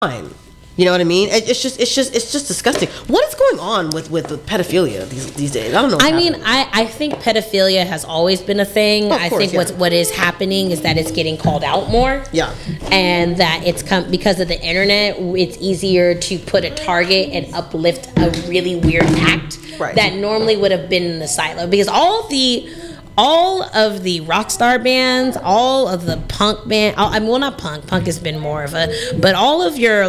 fine. You know what I mean? It's just disgusting. What is going on with pedophilia these days? I don't know. I think pedophilia has always been a thing. I think what is happening is that it's getting called out more. Yeah. And that it's come because of the internet. It's easier to put a target and uplift a really weird act that normally would have been in the silo, because all of the rock star bands, all of the punk band, not punk has been more of but all of your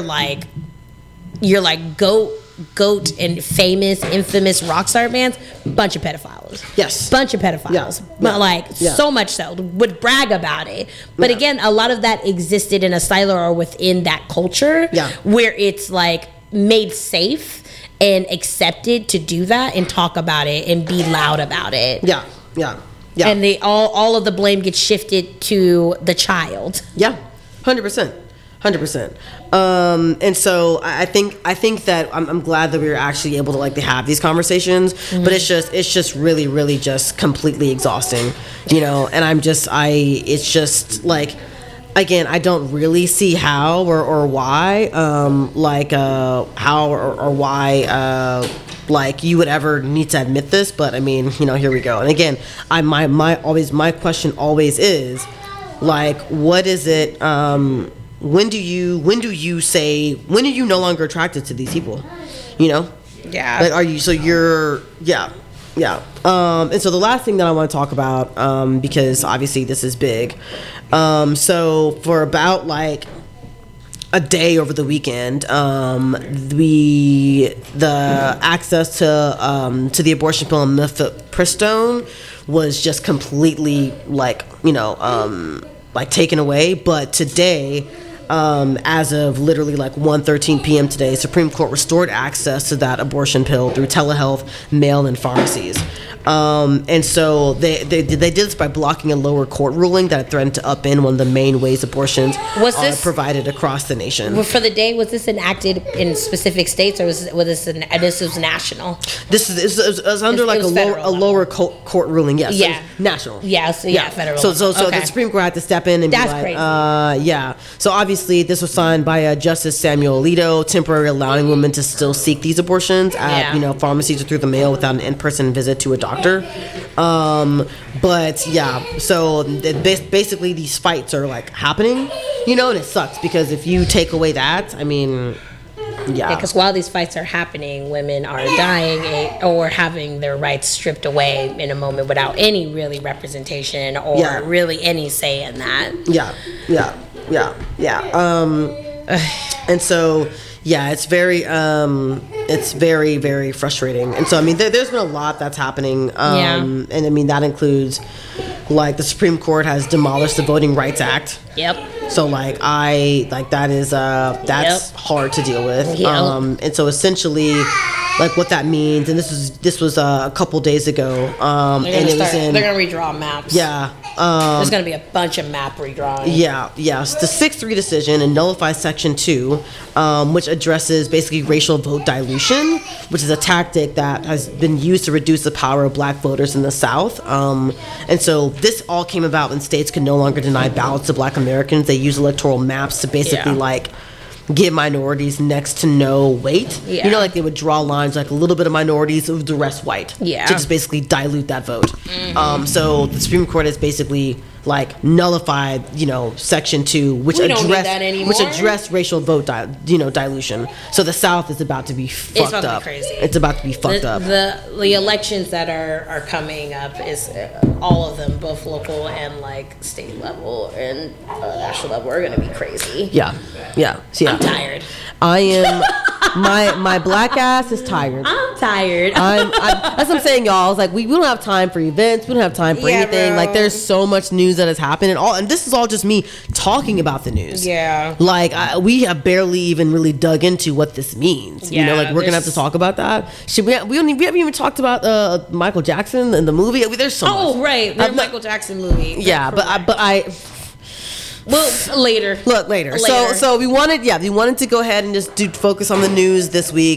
goat and infamous rock star bands, bunch of pedophiles. Yes. Bunch of pedophiles. But so much so, would brag about it. But again, a lot of that existed in a silo or within that culture where it's like made safe and accepted to do that and talk about it and be loud about it. Yeah. And they all of the blame gets shifted to the child. Yeah, 100%. And so I think that I'm glad that we were actually able to have these conversations, but it's just really, really just completely exhausting, and it's just like, again, I don't really see how or why, you would ever need to admit this, but I mean, here we go. And again, my question always is, what is it? When do you no longer attracted to these people? Yeah. Are you? So you're. Yeah. And so the last thing that I want to talk about, because obviously this is big. So for about a day over the weekend, the access to the abortion pill and mifepristone was just completely taken away. But today, as of literally 1:13 p.m. today, Supreme Court restored access to that abortion pill through telehealth, mail-in pharmacies. And so they did this by blocking a lower court ruling that threatened to upend one of the main ways abortions are provided across the nation. For the day, was this enacted in specific states, or was this national? This was under a lower court ruling. Yes. Yeah. National. Yeah. So federal. So the Supreme Court had to step in and that's be crazy. Yeah. So obviously this was signed by Justice Samuel Alito, temporarily allowing women to still seek these abortions at pharmacies or through the mail without an in-person visit to a doctor. But yeah, so basically these fights are happening, and it sucks because if you take away that, I mean, yeah. Because while these fights are happening, women are dying or having their rights stripped away in a moment without any really representation or really any say in that. Yeah. And so. Yeah, it's very, very frustrating. And so, I mean, there's been a lot that's happening. And I mean, that includes, the Supreme Court has demolished the Voting Rights Act. Yep. So, that's hard to deal with. Yep. And so, essentially, what that means, and this was a couple days ago. They're going to redraw maps. Yeah. There's going to be a bunch of map redrawing. Yeah. So the 6-3 decision and nullifies Section 2, which addresses basically racial vote dilution, which is a tactic that has been used to reduce the power of black voters in the South. And so this all came about when states could no longer deny ballots to black Americans. They use electoral maps to basically give minorities next to no weight. Yeah. They would draw lines a little bit of minorities, the rest white. Yeah. To just basically dilute that vote. Mm-hmm. So the Supreme Court has basically nullified, Section 2, which addressed racial vote dilution. So the South is about to be fucked up. It's about to be fucked up. The elections that are coming up is all of them, both local and state level and national level, are going to be crazy. Yeah. So, I'm tired. I am. My black ass is tired. I'm tired. That's what I'm saying, y'all. It's we don't have time for events. We don't have time for anything. Bro. There's so much news that has happened, and this is all just me talking about the news. Yeah. We have barely even really dug into what this means. Yeah, we're gonna have to talk about that. We haven't even talked about Michael Jackson and the movie. There's so much. Oh right, the Michael Jackson movie. Yeah, but I. Well, later. Look, later. So we wanted to go ahead and just focus on the news this week.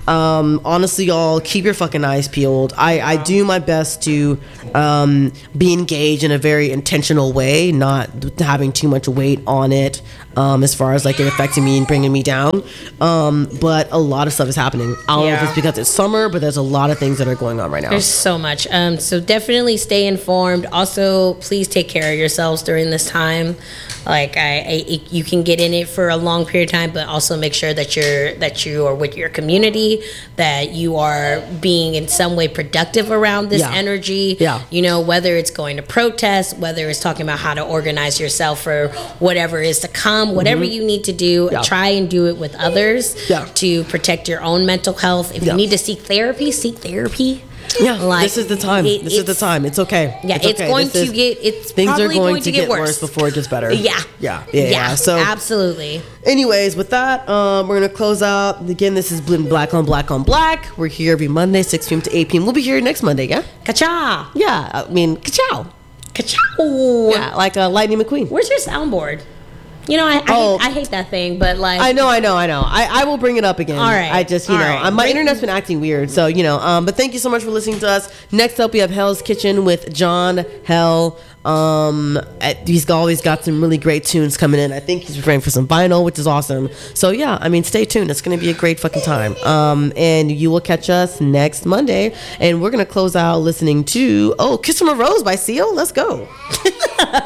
Honestly, y'all, keep your fucking eyes peeled. I do my best to be engaged in a very intentional way, not having too much weight on it, as far as like it affecting me and bringing me down. But a lot of stuff is happening. I don't know if it's because it's summer, but there's a lot of things that are going on right now. There's so much. So definitely stay informed. Also, please take care of yourselves during this time. Like you can get in it for a long period of time, but also make sure that you are with your community, that you are being in some way productive around this energy. Yeah. You know, whether it's going to protest, whether it's talking about how to organize yourself for whatever is to come, whatever you need to do, try and do it with others to protect your own mental health. If you need to seek therapy, seek therapy. Yeah, like, this is the time. This is the time. It's okay. Yeah, it's okay. going to get. It's things probably are going to get worse before it gets better. Yeah. So absolutely. Anyways, with that, we're gonna close out. Again, this is Black on Black on Black. We're here every Monday, 6 p.m. to 8 p.m. We'll be here next Monday. Yeah. Ka-cha. Yeah. I mean, ka-chow. Ka-chow. Yeah, like Lightning McQueen. Where's your soundboard? You know, I hate that thing, but like I know. I will bring it up again. All right. I just my internet's been acting weird, so but thank you so much for listening to us. Next up, we have Hell's Kitchen with John Hell. He's always got some really great tunes coming in. I think he's preparing for some vinyl, which is awesome. So yeah, I mean, stay tuned. It's gonna be a great fucking time. And you will catch us next Monday, and we're gonna close out listening to Kiss from a Rose by Seal. Let's go.